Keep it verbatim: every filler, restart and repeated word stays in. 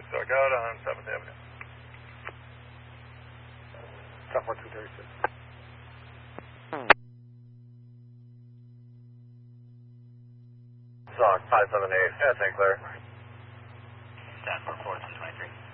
Duck out on seventh Avenue. Top one two thirty-six. Sock five seven eight, yeah, Saint Clair. Stand for four two twenty-three.